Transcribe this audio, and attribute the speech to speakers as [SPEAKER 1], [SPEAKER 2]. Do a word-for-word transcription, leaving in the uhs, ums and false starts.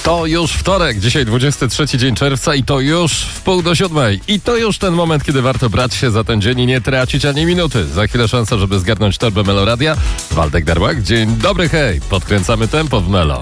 [SPEAKER 1] To już wtorek, dzisiaj dwudziesty trzeci dzień czerwca i to już w pół do siódmej. I to już ten moment, kiedy warto brać się za ten dzień i nie tracić ani minuty. Za chwilę szansa, żeby zgarnąć torbę Meloradia. Waldek Darłak, dzień dobry, hej. Podkręcamy tempo w Melo.